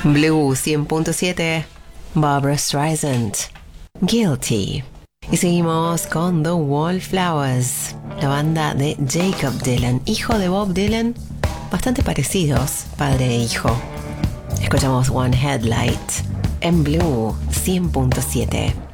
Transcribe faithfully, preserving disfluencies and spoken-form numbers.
Blue cien punto siete, Barbra Streisand, Guilty. Y seguimos con The Wallflowers, la banda de Jacob Dylan, hijo de Bob Dylan, bastante parecidos, padre e hijo. Escuchamos One Headlight en Blue cien punto siete.